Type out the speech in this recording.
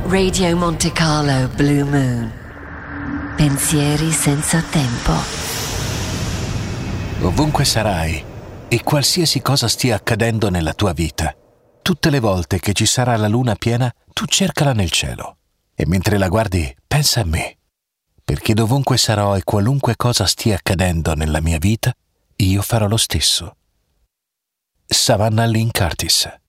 Radio Monte Carlo Blue Moon. Pensieri senza tempo. Ovunque sarai e qualsiasi cosa stia accadendo nella tua vita, tutte le volte che ci sarà la luna piena, tu cercala nel cielo. E mentre la guardi, pensa a me. Perché dovunque sarò e qualunque cosa stia accadendo nella mia vita, io farò lo stesso. Savannah Lynn Curtis.